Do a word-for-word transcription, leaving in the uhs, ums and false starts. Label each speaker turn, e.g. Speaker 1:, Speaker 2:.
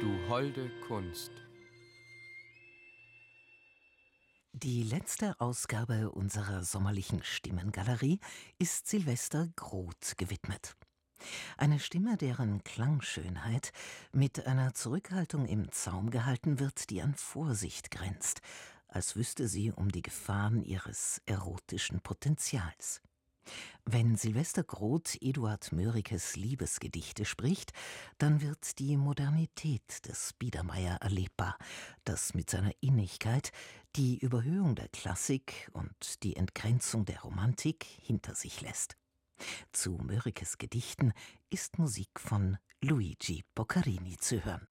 Speaker 1: Du holde Kunst.
Speaker 2: Die letzte Ausgabe unserer sommerlichen Stimmengalerie ist Sylvester Groth gewidmet. Eine Stimme, deren Klangschönheit mit einer Zurückhaltung im Zaum gehalten wird, die an Vorsicht grenzt, als wüsste sie um die Gefahren ihres erotischen Potenzials. Wenn Sylvester Groth Eduard Mörikes Liebesgedichte spricht, dann wird die Modernität des Biedermeier erlebbar, das mit seiner Innigkeit die Überhöhung der Klassik und die Entgrenzung der Romantik hinter sich lässt. Zu Mörikes Gedichten ist Musik von Luigi Boccherini zu hören.